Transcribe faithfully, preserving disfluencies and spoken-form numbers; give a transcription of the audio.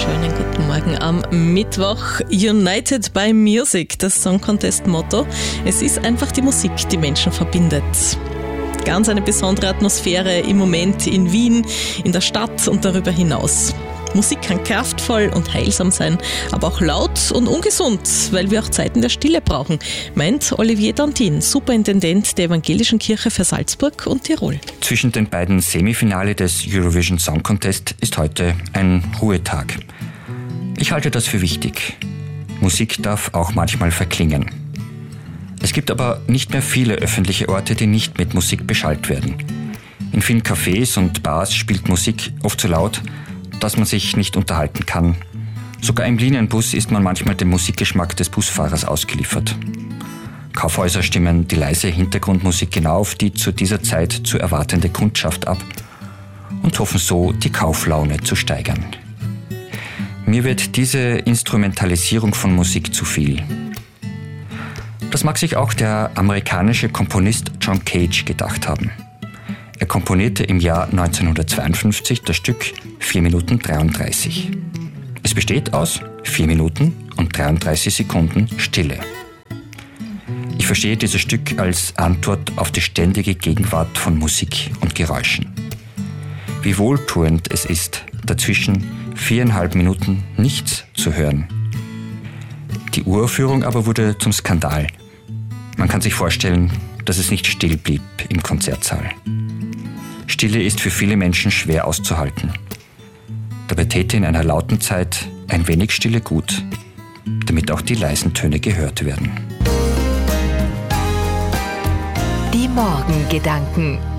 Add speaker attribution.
Speaker 1: Schönen guten Morgen am Mittwoch. United by Music, das Song Contest Motto. Es ist einfach die Musik, die Menschen verbindet. Ganz eine besondere Atmosphäre im Moment in Wien, in der Stadt und darüber hinaus. Musik kann kraftvoll und heilsam sein, aber auch laut und ungesund, weil wir auch Zeiten der Stille brauchen, meint Olivier Dantin, Superintendent der Evangelischen Kirche für Salzburg und Tirol.
Speaker 2: Zwischen den beiden Semifinale des Eurovision Song Contest ist heute ein Ruhetag. Ich halte das für wichtig. Musik darf auch manchmal verklingen. Es gibt aber nicht mehr viele öffentliche Orte, die nicht mit Musik beschallt werden. In vielen Cafés und Bars spielt Musik oft so laut, dass man sich nicht unterhalten kann. Sogar im Linienbus ist man manchmal dem Musikgeschmack des Busfahrers ausgeliefert. Kaufhäuser stimmen die leise Hintergrundmusik genau auf die zu dieser Zeit zu erwartende Kundschaft ab und hoffen so, die Kauflaune zu steigern. Mir wird diese Instrumentalisierung von Musik zu viel. Das mag sich auch der amerikanische Komponist John Cage gedacht haben. Er komponierte im Jahr neunzehnhundertzweiundfünfzig das Stück vier Minuten dreiunddreißig. Es besteht aus vier Minuten und dreiunddreißig Sekunden Stille. Ich verstehe dieses Stück als Antwort auf die ständige Gegenwart von Musik und Geräuschen. Wie wohltuend es ist, dazwischen viereinhalb Minuten nichts zu hören. Die Uraufführung aber wurde zum Skandal. Man kann sich vorstellen, dass es nicht still blieb im Konzertsaal. Stille ist für viele Menschen schwer auszuhalten. Dabei täte in einer lauten Zeit ein wenig Stille gut, damit auch die leisen Töne gehört werden.
Speaker 3: Die Morgengedanken.